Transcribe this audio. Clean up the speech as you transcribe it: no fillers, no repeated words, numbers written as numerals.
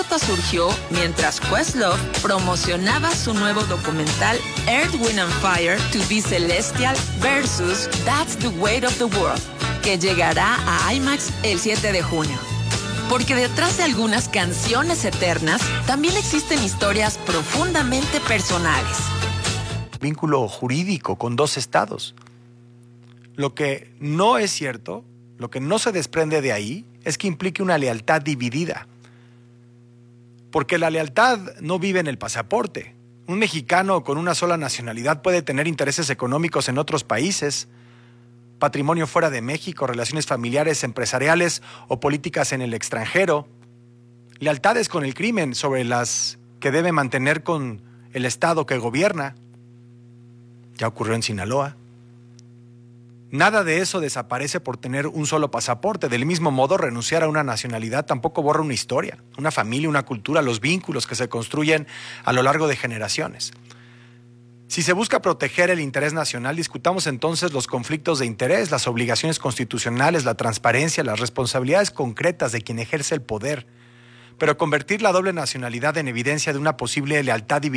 Surgió mientras Questlove promocionaba su nuevo documental Earth, Wind and Fire to be Celestial versus That's the Weight of the World, que llegará a IMAX el 7 de junio. Porque detrás de algunas canciones eternas también existen historias profundamente personales. Vínculo jurídico con dos estados. Lo que no es cierto, lo que no se desprende de ahí, es que implique una lealtad dividida. Porque la lealtad no vive en el pasaporte. Un mexicano con una sola nacionalidad puede tener intereses económicos en otros países, patrimonio fuera de México, relaciones familiares, empresariales o políticas en el extranjero, lealtades con el crimen sobre las que debe mantener con el Estado que gobierna. Ya ocurrió en Sinaloa. Nada de eso desaparece por tener un solo pasaporte. Del mismo modo, renunciar a una nacionalidad tampoco borra una historia, una familia, una cultura, los vínculos que se construyen a lo largo de generaciones. Si se busca proteger el interés nacional, discutamos entonces los conflictos de interés, las obligaciones constitucionales, la transparencia, las responsabilidades concretas de quien ejerce el poder. Pero convertir la doble nacionalidad en evidencia de una posible lealtad dividida